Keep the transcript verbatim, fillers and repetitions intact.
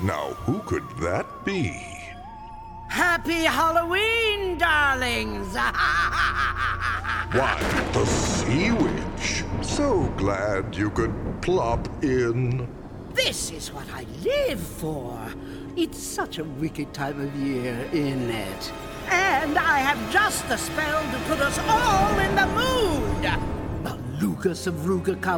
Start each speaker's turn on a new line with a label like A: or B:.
A: Now, who could that be?
B: Happy Halloween, darlings!
A: Why, the Sea Witch. So glad you could plop in.
B: This is what I live for. It's such a wicked time of year, isn't it? And I have just the spell to put us all in the mood. The Lucas of Ruga